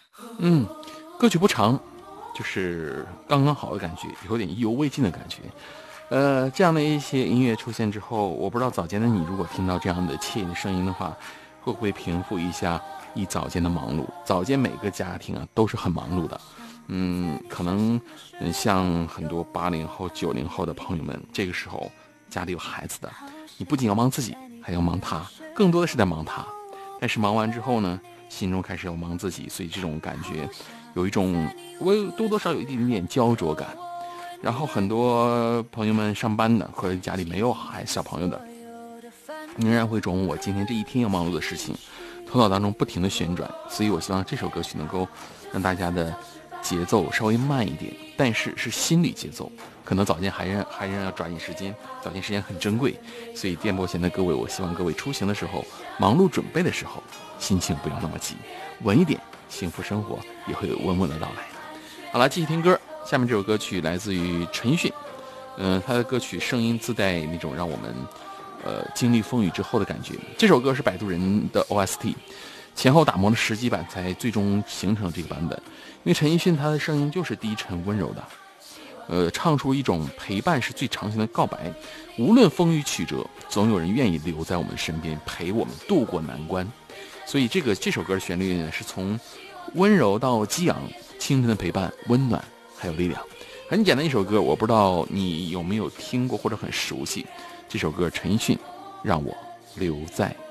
嗯，歌曲不长，就是刚刚好的感觉，有点意犹未尽的感觉。这样的一些音乐出现之后，我不知道早间的你如果听到这样的惬意的声音的话，会不会平复一下一早间的忙碌？早间每个家庭啊都是很忙碌的，可能像很多80后、90后的朋友们，这个时候家里有孩子的，你不仅要忙自己，还要忙他，更多的是在忙他。但是忙完之后呢，心中开始要忙自己，所以这种感觉有一种我多多少有一点点焦灼感。然后很多朋友们上班的或者家里没有小朋友的，仍然会琢磨我今天这一天要忙碌的事情，头脑当中不停的旋转。所以我希望这首歌曲能够让大家的节奏稍微慢一点，但是是心理节奏。可能早间还仍要抓紧时间，早间时间很珍贵，所以电波前的各位，我希望各位出行的时候，忙碌准备的时候，心情不要那么急，稳一点，幸福生活也会稳稳的到来。好了，继续听歌。下面这首歌曲来自于陈奕迅，他的歌曲声音自带那种让我们经历风雨之后的感觉。这首歌是摆渡人的 OST， 前后打磨了10几版才最终形成这个版本。因为陈奕迅他的声音就是低沉温柔的，唱出一种陪伴是最长情的告白。无论风雨曲折，总有人愿意留在我们身边，陪我们渡过难关。所以这首歌的旋律呢，是从温柔到激昂，清晨的陪伴，温暖还有力量。很简单一首歌，我不知道你有没有听过或者很熟悉这首歌，陈奕迅《让我留在